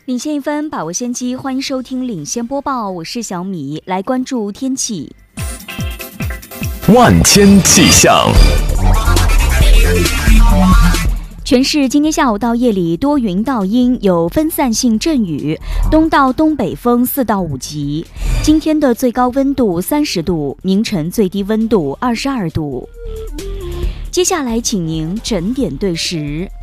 领先一分，把握先机，欢迎收听领先播报，我是小米，来关注天气。 万千气象。 全市今天下午到夜里多云到阴，有分散性阵雨，东到东北风4到5级。今天的最高温度30度，明晨最低温度22度。接下来请您整点对时。